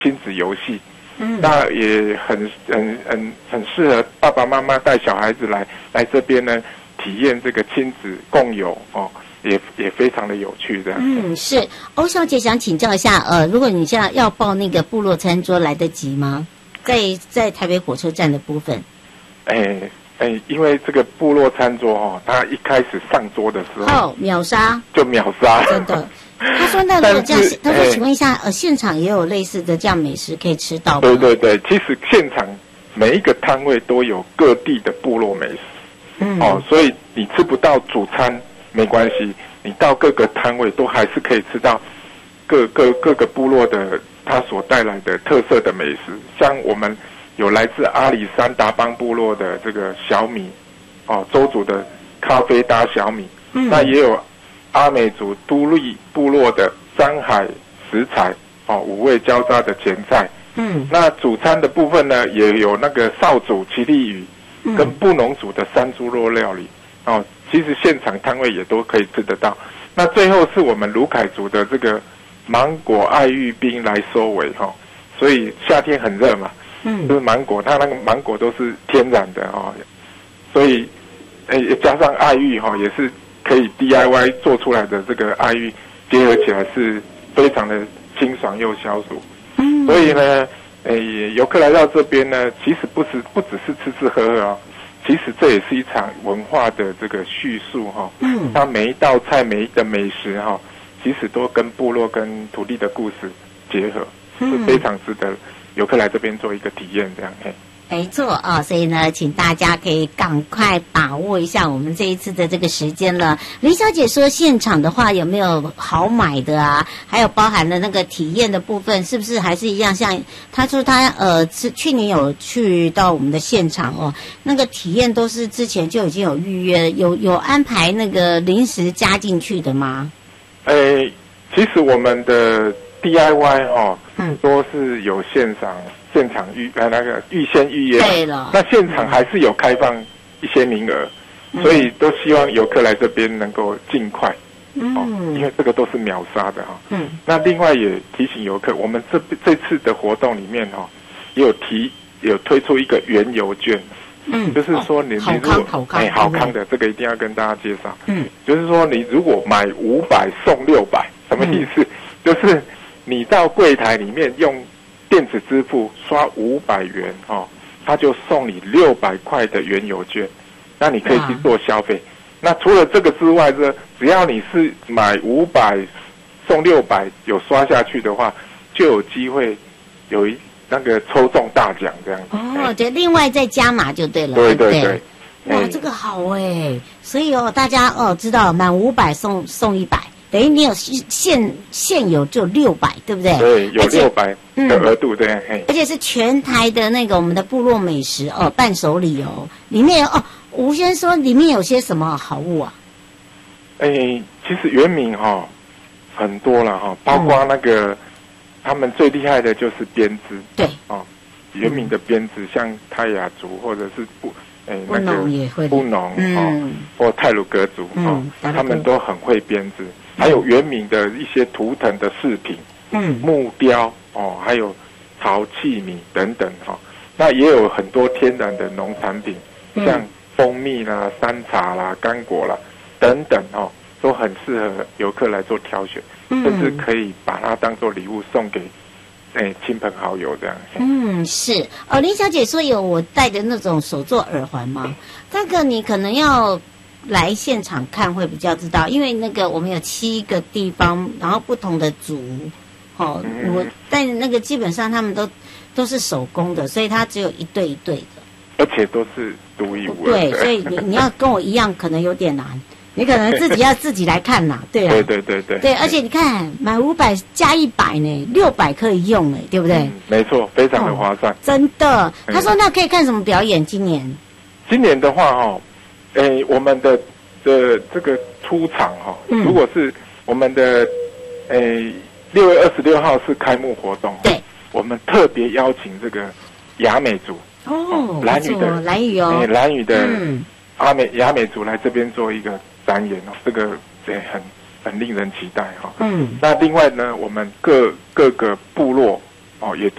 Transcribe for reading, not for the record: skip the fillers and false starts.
亲子游戏，那也很适合爸爸妈妈带小孩子来这边呢，体验这个亲子共游哦。也非常的有趣的。 是欧小姐想请教一下，如果你现在要报那个部落餐桌，来得及吗？在台北火车站的部分。 因为这个部落餐桌哦，它一开始上桌的时候秒杀， 就秒杀， 真的。他说那如果这样，他说请问一下，现场也有类似的这样美食可以吃到吗？ 对，其实现场每一个摊位都有各地的部落美食，所以你吃不到主餐。没关系，你到各个摊位都还是可以吃到各个部落的它所带来的特色的美食。像我们有来自阿里山达邦部落的这个小米，周族的咖啡搭小米，那也有阿美族都历部落的山海食材，五味交杂的前菜。那主餐的部分呢，也有那个少主奇力鱼跟布农族的山猪肉料理。其实现场摊位也都可以吃得到。那最后是我们鲁凯族的这个芒果爱玉冰来收尾哈，所以夏天很热嘛，就是芒果，它那个芒果都是天然的所以加上爱玉也是可以 DIY 做出来的这个爱玉结合起来是非常的清爽又消暑。所以呢，游客来到这边呢，其实不只是吃吃喝喝其实这也是一场文化的这个叙述它每一道菜每一个美食其实都跟部落跟土地的故事结合，是非常值得游客来这边做一个体验这样。 没错所以呢，请大家可以赶快把握一下我们这一次的这个时间了。林小姐说，现场的话有没有好买的啊？还有包含了那个体验的部分，是不是还是一样？像她说她去年有去到我们的现场那个体验都是之前就已经有预约，有安排那个临时加进去的吗？ 其实我们的 DIY 都是有现场预先预约， 对了， 那现场还是有开放一些名额，所以都希望游客来这边能够尽快，因为这个都是秒杀的那另外也提醒游客，我们这次的活动里面也有推出一个原油券，就是说你如果好康的，这个一定要跟大家介绍，就是说你如果买500送600，什么意思？就是你到柜台里面用电子支付刷500元他就送你600块的原油券，那你可以去做消费。那除了这个之外呢，只要你是买500送600有刷下去的话，就有机会有那个抽中大奖这样子。 就另外再加码就对了。 对。 哇，这个好所以大家知道满500送100。等于你有现有就600，对不对？ 对，有600的额度，对。 而且是全台的那个我们的部落美食伴手礼里面吴先生说里面有些什么好物啊？ 其实原民很多了包括那个他们最厉害的就是编织，对原民的编织，像泰雅族或者是那个布农或太鲁阁族他们都很会编织。还有原民的一些图腾的饰品，木雕还有陶器皿等等那也有很多天然的农产品，像蜂蜜啦、山茶啦、干果啦等等都很适合游客来做挑选，甚至可以把它当做礼物送给亲朋好友这样。 是林小姐说有我戴的那种手做耳环吗？这个你可能要来现场看会比较知道，因为那个我们有7个地方，然后不同的族我戴的那个基本上他们都是手工的，所以它只有一对一对的， 而且都是独一无二的。 对，所以你要跟我一样可能有点难，你可能自己来看啦。对啊，对，而且你看买500加100呢，600可以用对不对？ 没错，非常的划算， 真的。他说那可以看什么表演？今年的话我们的这个出场如果是我们的6月26号是开幕活动，对，我们特别邀请这个雅美族兰屿的雅美族来这边做一个展演这个很令人期待那另外呢，我们各个部落哦，也